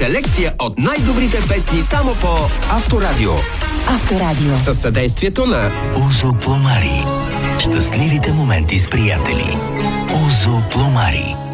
селекция от най-добрите песни само по Авторадио. Авторадио. Със съдействието на Узо Пломари. Щастливите моменти с приятели. Узо Пломари.